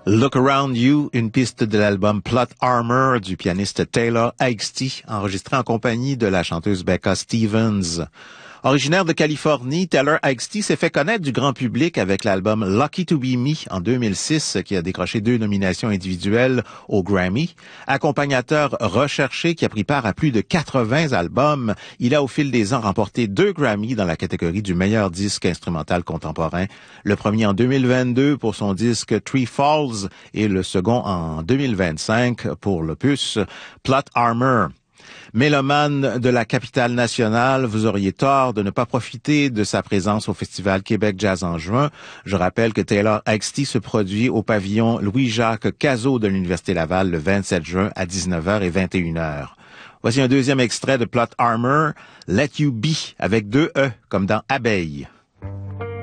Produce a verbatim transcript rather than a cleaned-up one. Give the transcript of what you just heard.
Look Around You, une piste de l'album Plot Armor du pianiste Taylor Haggerty, enregistré en compagnie de la chanteuse Becca Stevens. Originaire de Californie, Taylor Haggerty s'est fait connaître du grand public avec l'album Lucky to Be Me en deux mille six, qui a décroché deux nominations individuelles au Grammy. Accompagnateur recherché qui a pris part à plus de quatre-vingts albums, il a au fil des ans remporté deux Grammy dans la catégorie du meilleur disque instrumental contemporain. Le premier en deux mille vingt-deux pour son disque Tree Falls et le second en deux mille vingt-cinq pour l'opus Plot Armor. Mélomane de la capitale nationale, vous auriez tort de ne pas profiter de sa présence au Festival Québec Jazz en juin. Je rappelle que Taylor Haggerty se produit au pavillon Louis-Jacques Cazot de l'Université Laval le vingt-sept juin à dix-neuf heures et vingt et une heures. Voici un deuxième extrait de Plot Armor, Let You Be, avec deux E, comme dans Abeille.